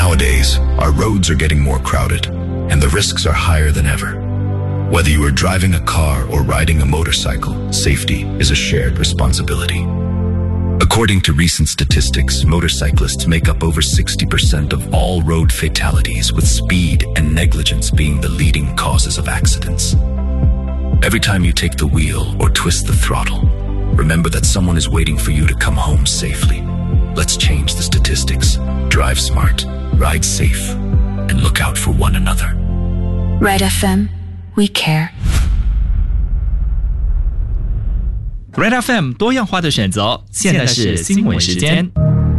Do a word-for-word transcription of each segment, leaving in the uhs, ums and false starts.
Nowadays, our roads are getting more crowded, and the risks are higher than ever. Whether you are driving a car or riding a motorcycle, safety is a shared responsibility. According to recent statistics, motorcyclists make up over sixty percent of all road fatalities, with speed and negligence being the leading causes of accidents. Every time you take the wheel or twist the throttle, remember that someone is waiting for you to come home safely. Let's change the statistics. Drive smart, ride safe, and look out for one another. Red F M, we care. Red F M 多样化的选择，现在是新闻时间。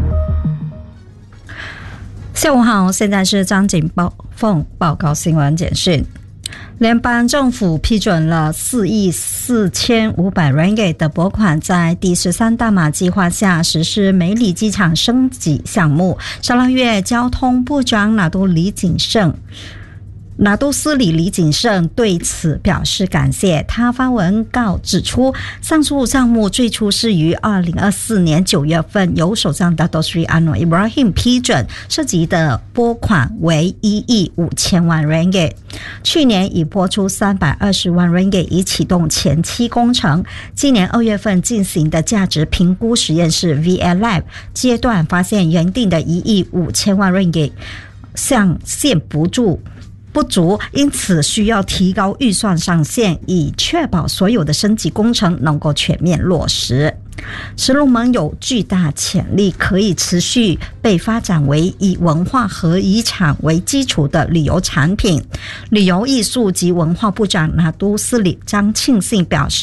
下午好，现在是张景凤报告新闻简讯。联邦政府批准了四亿四千五百 ringgit 的拨款，在第十三大马计划下实施梅里机场升级项目。沙捞越交通部长拿督李锦盛拿督斯里李锦盛对此表示感谢。他发文告指出，上述项目最初是于二零二四年九月份由首相达多斯里安诺伊布拉欣批准，涉及的拨款为一亿五千万 ringgit。去年已拨出三百二十万 ringgit 以启动前期工程。今年二月份进行的价值评估实验室 V A Lab 阶段发现，原定的一亿五千万 ringgit 上限不足。不足，因此需要提高预算上限，以确保所有的升级工程能够全面落实。石龙门有巨大潜力，可以持续被发展为以文化和遗产为基础的旅游产品。旅游艺术及文化部长拿督斯里张庆信表示，